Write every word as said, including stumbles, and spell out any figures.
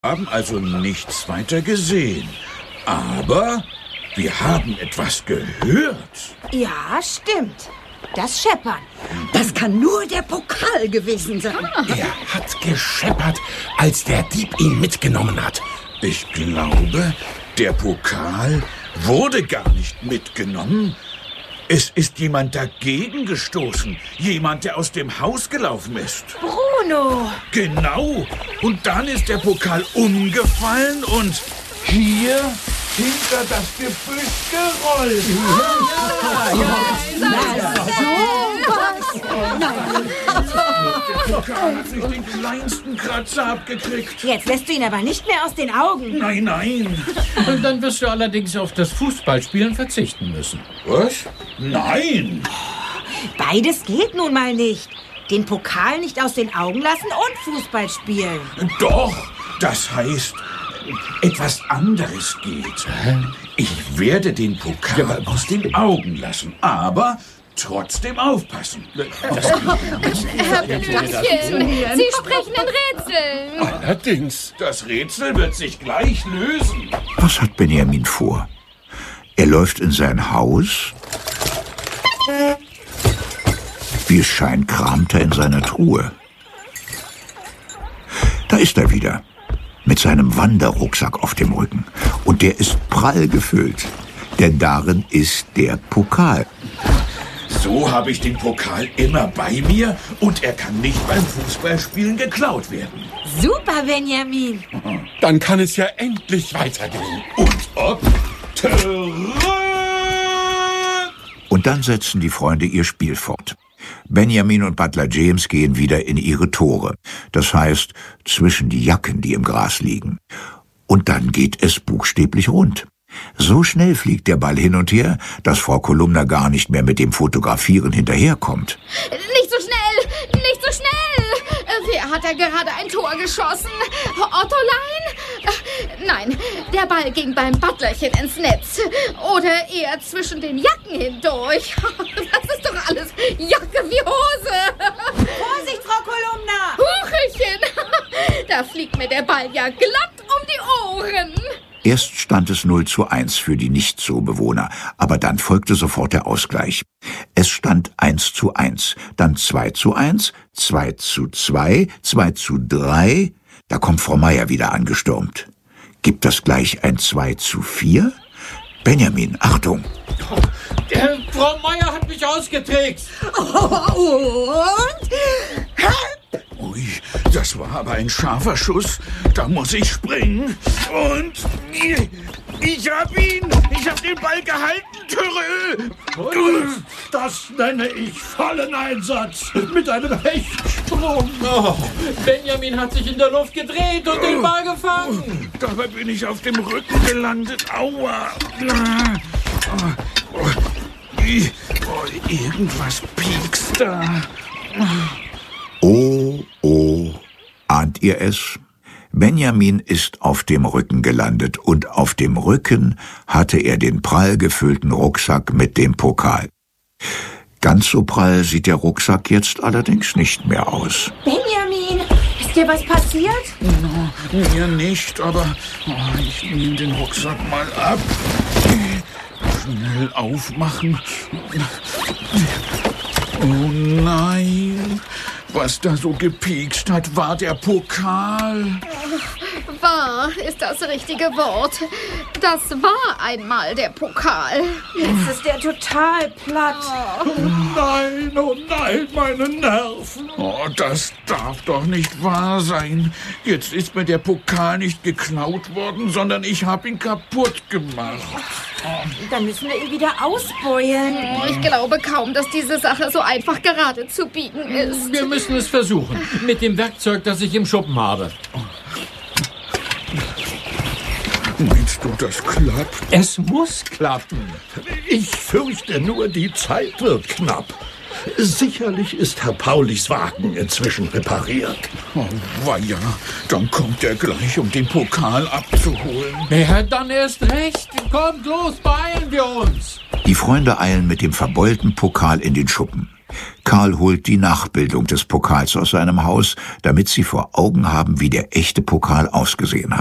haben also nichts weiter gesehen. Aber wir haben etwas gehört. Ja, stimmt. Das Scheppern. Das kann nur der Pokal gewesen sein. Er hat gescheppert, als der Dieb ihn mitgenommen hat. Ich glaube, der Pokal wurde gar nicht mitgenommen. Es ist jemand dagegen gestoßen. Jemand, der aus dem Haus gelaufen ist. Bruno! Genau. Und dann ist der Pokal umgefallen und hier hinter das Gebüsch gerollt. Der Pokal hat sich den kleinsten Kratzer abgekriegt. Jetzt lässt du ihn aber nicht mehr aus den Augen. Nein, nein. Und dann wirst du allerdings auf das Fußballspielen verzichten müssen. Was? Nein. Beides geht nun mal nicht. Den Pokal nicht aus den Augen lassen und Fußball spielen. Doch, das heißt, etwas anderes geht. Ich werde den Pokal aus den Augen lassen, aber trotzdem aufpassen. Herr Blümchen, Sie sprechen in Rätseln. Allerdings. Das Rätsel wird sich gleich lösen. Was hat Benjamin vor? Er läuft in sein Haus. Wie es scheint, kramt er in seiner Truhe. Da ist er wieder, mit seinem Wanderrucksack auf dem Rücken. Und der ist prall gefüllt, denn darin ist der Pokal. So habe ich den Pokal immer bei mir und er kann nicht beim Fußballspielen geklaut werden. Super, Benjamin. Dann kann es ja endlich weitergehen. Und ob? Terrain! Und dann setzen die Freunde ihr Spiel fort. Benjamin und Butler James gehen wieder in ihre Tore. Das heißt, zwischen die Jacken, die im Gras liegen. Und dann geht es buchstäblich rund. So schnell fliegt der Ball hin und her, dass Frau Kolumna gar nicht mehr mit dem Fotografieren hinterherkommt. Nicht so schnell, nicht so schnell. Wer hat da gerade ein Tor geschossen? Ottolein? Nein, der Ball ging beim Butlerchen ins Netz. Oder eher zwischen den Jacken hindurch. Das ist doch alles Jacke wie Hose. Vorsicht, Frau Kolumna! Huchelchen, da fliegt mir der Ball ja glatt um die Ohren. Erst stand es null zu eins für die Nicht-Zoo-Bewohner, aber dann folgte sofort der Ausgleich. Es stand eins zu eins, dann zwei zu eins, zwei zu zwei, zwei zu drei. Da kommt Frau Meier wieder angestürmt. Gibt das gleich ein zwei zu vier? Benjamin, Achtung! Der Frau Meier hat mich ausgetrickst. Und? Ui, das war aber ein scharfer Schuss. Da muss ich springen. Und ich hab ihn. Ich hab den Ball gehalten, Törö. Das nenne ich vollen Einsatz mit einem Hechtsprung. Oh, Benjamin hat sich in der Luft gedreht und den Ball gefangen. Dabei bin ich auf dem Rücken gelandet. Aua. Oh, oh, irgendwas piekst da. Oh, oh, ahnt ihr es? Benjamin ist auf dem Rücken gelandet und auf dem Rücken hatte er den prall gefüllten Rucksack mit dem Pokal. Ganz so prall sieht der Rucksack jetzt allerdings nicht mehr aus. Benjamin, ist dir was passiert? No, mir nicht, aber oh, ich nehme den Rucksack mal ab. Schnell aufmachen. Oh nein, was da so gepiekst hat, war der Pokal. Wahr ist das richtige Wort. Das war einmal der Pokal. Jetzt ist der total platt. Nein, oh nein, meine Nerven. Oh, das darf doch nicht wahr sein. Jetzt ist mir der Pokal nicht geklaut worden, sondern ich habe ihn kaputt gemacht. Dann müssen wir ihn wieder ausbeulen. Ich glaube kaum, dass diese Sache so einfach gerade zu biegen ist. Wir müssen es versuchen. Mit dem Werkzeug, das ich im Schuppen habe. Meinst du, das klappt? Es muss klappen. Ich fürchte nur, die Zeit wird knapp. Sicherlich ist Herr Paulis Wagen inzwischen repariert. Oh, weia, dann kommt er gleich, um den Pokal abzuholen. Ja, dann erst recht. Kommt los, beeilen wir uns. Die Freunde eilen mit dem verbeulten Pokal in den Schuppen. Karl holt die Nachbildung des Pokals aus seinem Haus, damit sie vor Augen haben, wie der echte Pokal ausgesehen hat.